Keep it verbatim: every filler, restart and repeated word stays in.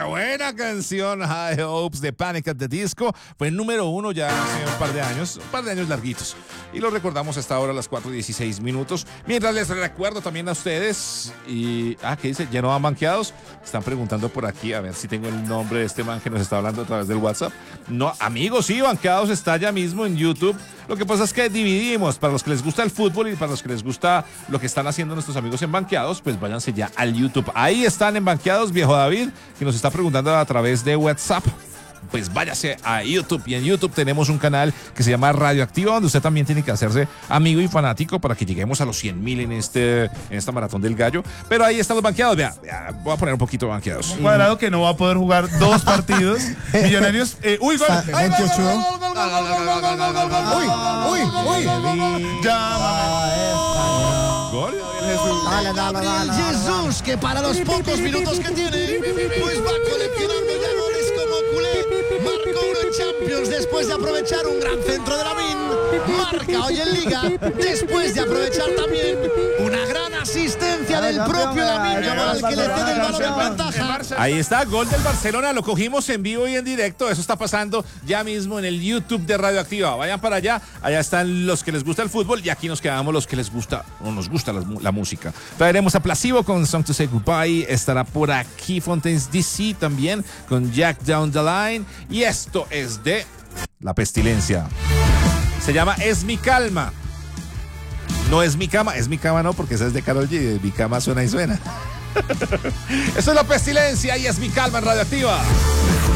buena canción High Hopes de Panic at the Disco. Fue el número uno ya hace un par de años, un par de años larguitos. Y lo recordamos hasta ahora a las cuatro y dieciséis minutos. Mientras les recuerdo también a ustedes, y, ah, ¿qué dice? ¿Ya no van banqueados? Están preguntando por aquí, a ver si tengo el nombre de este man que nos está hablando a través del WhatsApp. No, amigos, sí, banqueados está ya mismo en YouTube. Lo que pasa es que dividimos, para los que les gusta el fútbol y para los que les gusta lo que están haciendo nuestros amigos en Banqueados, pues váyanse ya al YouTube. Ahí están en Banqueados, viejo David, que nos está preguntando a través de WhatsApp. Pues váyase a YouTube, y en YouTube tenemos un canal que se llama Radioactiva, donde usted también tiene que hacerse amigo y fanático para que lleguemos a los cien mil en este en esta maratón del gallo. Pero ahí están los banqueados, vea, vea, voy a poner un poquito banqueados. Un cuadrado que no va a poder jugar dos partidos. Millonarios, eh, uy, gol. veintiocho. Uy, uy, uy. ¿Gol? Dale, dale, dale. Jesús, que para los pocos minutos que tiene, pues va coleccionando ya goles como culé. Marcó uno en Champions después de aprovechar un gran centro de Lamine. Marca hoy en Liga después de aprovechar también una gran asistencia del propio Lamine al que le cede el balón en ventaja. Ahí está, gol del Barcelona, lo cogimos en vivo y en directo. Eso está pasando ya mismo en el YouTube de Radioactiva. Vayan para allá, allá están los que les gusta el fútbol y aquí nos quedamos los que les gusta o nos gusta la, la música. Traeremos a Placebo con Song to Say Goodbye. Estará por aquí Fontaines D C también con Jack Down the Line. Y esto es de La Pestilencia. Se llama Es mi calma. No es mi cama, es mi cama no, porque esa es de Karol G. Mi cama suena y suena. Eso es La Pestilencia y Es mi calma en Radioactiva.